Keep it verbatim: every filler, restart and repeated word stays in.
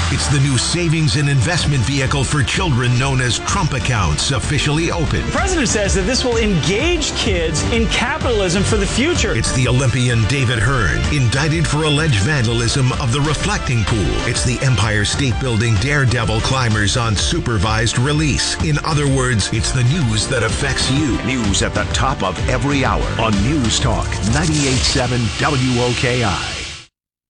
It's the new savings and investment vehicle for children known as Trump Accounts, officially open. The president says that this will engage kids in capitalism for the future. It's the Olympian David Hearn, indicted for alleged vandalism of the reflecting pool. It's the Empire State Building daredevil climbers on supervised release. In other words, it's the news that affects you. News at the top of every hour on News Talk ninety-eight point seven W O K I.